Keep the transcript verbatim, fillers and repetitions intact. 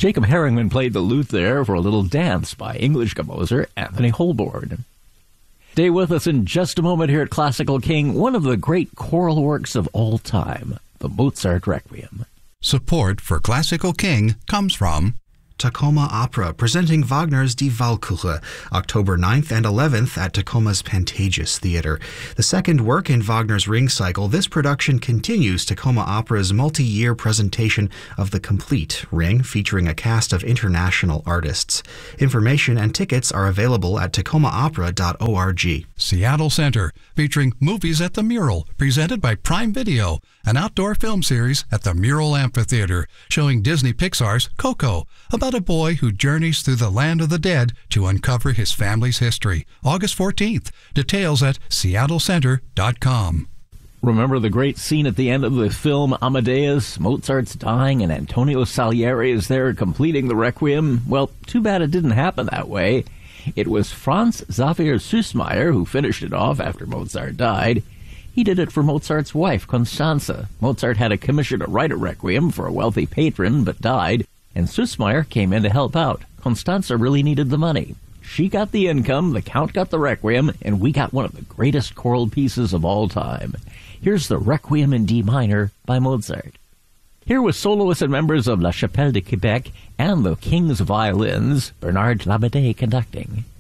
Jacob Herringman played the lute there for a little dance by English composer Anthony Holborn. Stay with us in just a moment here at Classical King, one of the great choral works of all time, the Mozart Requiem. Support for Classical King comes from Tacoma Opera, presenting Wagner's Die Walküre, October ninth and eleventh at Tacoma's Pantages Theater. The second work in Wagner's Ring Cycle, this production continues Tacoma Opera's multi-year presentation of the complete Ring, featuring a cast of international artists. Information and tickets are available at tacoma opera dot org. Seattle Center, featuring Movies at the Mural, presented by Prime Video, an outdoor film series at the Mural Amphitheater, showing Disney Pixar's Coco, about a boy who journeys through the land of the dead to uncover his family's history. August fourteenth. Details at seattle center dot com. Remember the great scene at the end of the film Amadeus? Mozart's dying and Antonio Salieri is there completing the Requiem. Well, too bad it didn't happen that way. It was Franz Xaver Süssmayr who finished it off after Mozart died. He did it for Mozart's wife, Constanze. Mozart had a commission to write a Requiem for a wealthy patron, but died, and Süssmayr came in to help out. Constanze really needed the money. She got the income, the Count got the Requiem, and we got one of the greatest choral pieces of all time. Here's the Requiem in D minor by Mozart. Here with soloists and members of La Chapelle de Quebec and the King's Violins, Bernard Labadie conducting.